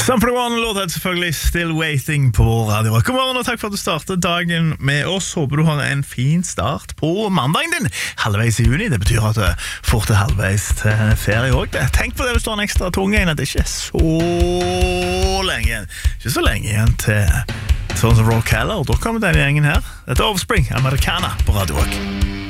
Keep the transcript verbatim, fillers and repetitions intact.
Sum forty-one låter selvfølgelig Still Waiting på Radio Rock. God morgen og takk for at du startet dagen med oss. Håper du har en fin start på mandagen din. Halvveis i juni, det betyr at du får til halvveis til ferie også. Tenk på det hvis du har en ekstra tung en, at det ikke er så lenge igjen. Ikke så lenge igjen til sånn som Rock Heller. Da kommer denne gjengen her. Dette er Offspring, Americana på Radio Rock.